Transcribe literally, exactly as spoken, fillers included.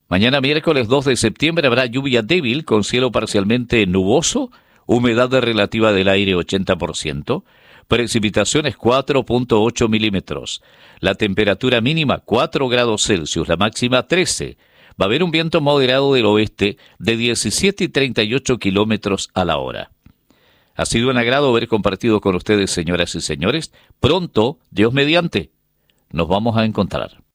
Mañana miércoles dos de septiembre habrá lluvia débil con cielo parcialmente nuboso, humedad relativa del aire ochenta por ciento, precipitaciones cuatro punto ocho milímetros, la temperatura mínima cuatro grados Celsius, la máxima trece. Va a haber un viento moderado del oeste de diecisiete y treinta y ocho kilómetros a la hora. Ha sido un agrado haber compartido con ustedes, señoras y señores. Pronto, Dios mediante, nos vamos a encontrar.